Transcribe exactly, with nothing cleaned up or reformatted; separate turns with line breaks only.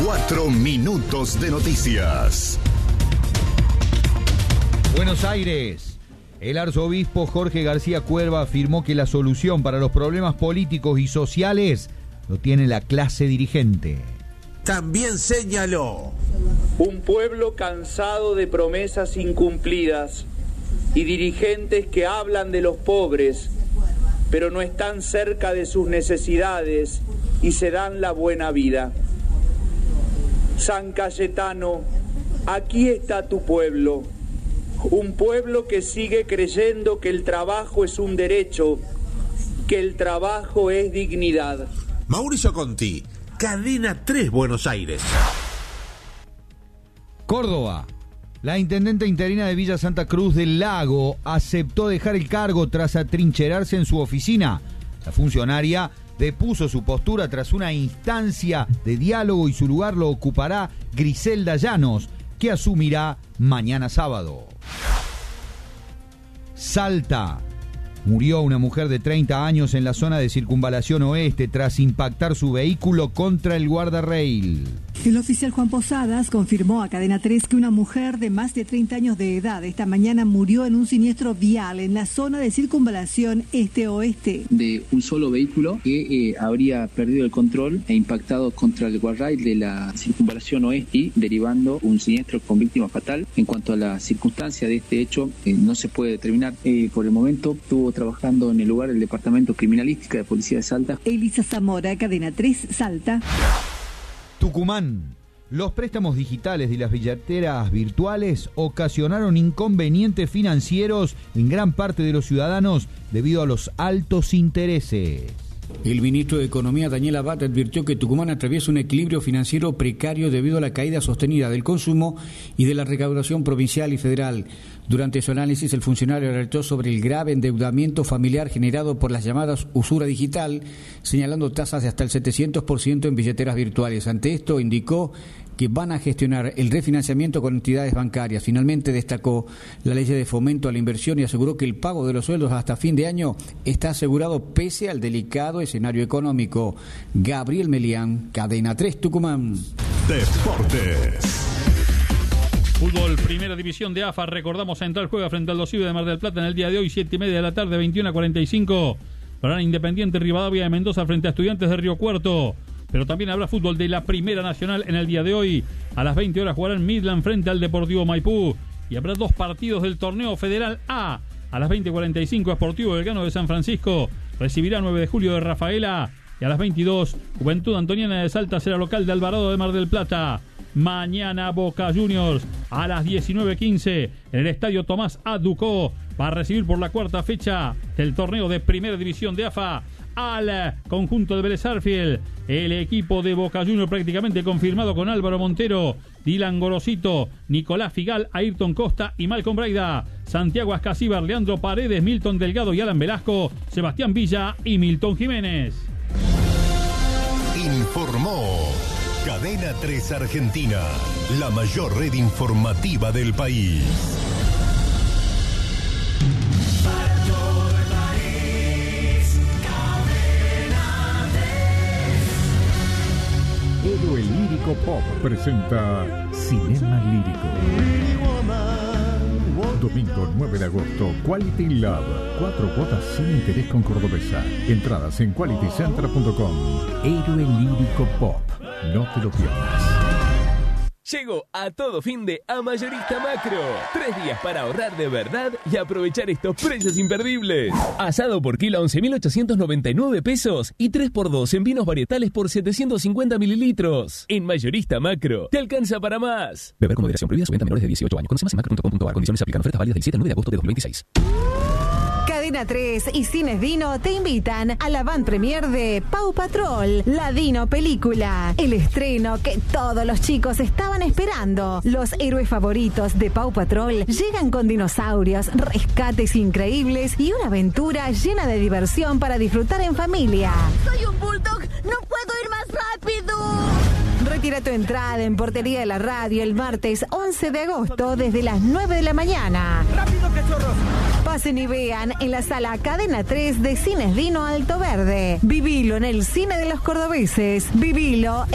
Cuatro minutos de noticias.
Buenos Aires. El arzobispo Jorge García Cuerva afirmó que la solución para los problemas políticos y sociales lo tiene la clase dirigente.
También señaló:
un pueblo cansado de promesas incumplidas y dirigentes que hablan de los pobres, pero no están cerca de sus necesidades y se dan la buena vida. San Cayetano, aquí está tu pueblo, un pueblo que sigue creyendo que el trabajo es un derecho, que el trabajo es dignidad.
Mauricio Conti, Cadena tres, Buenos Aires.
Córdoba. La intendente interina de Villa Santa Cruz del Lago aceptó dejar el cargo tras atrincherarse en su oficina. La funcionaria depuso su postura tras una instancia de diálogo y su lugar lo ocupará Griselda Llanos, que asumirá mañana sábado. Salta. Murió una mujer de treinta años en la zona de Circunvalación Oeste tras impactar su vehículo contra el guardarrail.
El oficial Juan Posadas confirmó a Cadena tres que una mujer de más de treinta años de edad esta mañana murió en un siniestro vial en la zona de Circunvalación Este-Oeste.
De un solo vehículo que eh, habría perdido el control e impactado contra el guardarrail de la Circunvalación Oeste, derivando un siniestro con víctima fatal. En cuanto a la circunstancia de este hecho, eh, no se puede determinar. Eh, por el momento estuvo trabajando en el lugar el Departamento Criminalística de Policía de Salta.
Elisa Zamora, Cadena tres, Salta.
Tucumán. Los préstamos digitales y las billeteras virtuales ocasionaron inconvenientes financieros en gran parte de los ciudadanos debido a los altos intereses.
El ministro de Economía, Daniel Abad, advirtió que Tucumán atraviesa un equilibrio financiero precario debido a la caída sostenida del consumo y de la recaudación provincial y federal. Durante su análisis, el funcionario alertó sobre el grave endeudamiento familiar generado por las llamadas usura digital, señalando tasas de hasta el setecientos por ciento en billeteras virtuales. Ante esto, indicó que van a gestionar el refinanciamiento con entidades bancarias. Finalmente destacó la ley de fomento a la inversión y aseguró que el pago de los sueldos hasta fin de año está asegurado pese al delicado escenario económico. Gabriel Melián, Cadena tres, Tucumán.
Deportes.
Fútbol, primera división de A F A. Recordamos, Central juega frente al Dosivo de Mar del Plata en el día de hoy, siete y media de la tarde, veintiuno a cuarenta y cinco. Para Independiente Rivadavia de Mendoza frente a Estudiantes de Río Cuarto. Pero también habrá fútbol de la Primera Nacional en el día de hoy. A las veinte horas jugarán Midland frente al Deportivo Maipú. Y habrá dos partidos del Torneo Federal A. A las veinte cuarenta y cinco, Sportivo Belgrano de San Francisco recibirá nueve de julio de Rafaela. Y a las veintidós, Juventud Antoniana de Salta será local de Alvarado de Mar del Plata. Mañana Boca Juniors a las diecinueve quince en el estadio Tomás Aducó va a recibir por la cuarta fecha del torneo de Primera División de A F A al conjunto de Vélez Sarsfield. El equipo de Boca Juniors prácticamente confirmado con Álvaro Montero, Dylan Gorosito, Nicolás Figal, Ayrton Costa y Malcolm Braida, Santiago Ascasíbar, Leandro Paredes, Milton Delgado y Alan Velasco, Sebastián Villa y Milton Jiménez.
Informó Cadena tres Argentina, la mayor red informativa del país.
Héroe Lírico Pop presenta Cinema Lírico. Domingo nueve de agosto, Quality Lab. Cuatro cuotas sin interés con Cordobesa. Entradas en quality center punto com. Héroe Lírico Pop. No te lo pierdas.
Llegó a todo fin de a Mayorista Macro. Tres días para ahorrar de verdad y aprovechar estos precios imperdibles. Asado por kilo a once mil ochocientos noventa y nueve pesos y tres por dos en vinos varietales por setecientos cincuenta mililitros. En Mayorista Macro, te alcanza para más. Beber con moderación, prohibida su venta a menores de dieciocho años. Conoce más en macro punto com punto a r. Condiciones aplican. Ofertas válidas del siete al nueve de agosto de dos mil veintiséis.
Cadena tres y Cines Dino te invitan a la van premier de Paw Patrol, la Dino película. El estreno que todos los chicos estaban esperando. Los héroes favoritos de Paw Patrol llegan con dinosaurios, rescates increíbles y una aventura llena de diversión para disfrutar en familia.
¡Soy un bulldog! ¡No puedo ir más rápido!
Retira tu entrada en Portería de la Radio el martes once de agosto desde las nueve de la mañana.
¡Rápido, cachorros!
Pasen y vean en la sala Cadena tres de Cines Dino Alto Verde. Vivilo en el cine de los cordobeses. Vivilo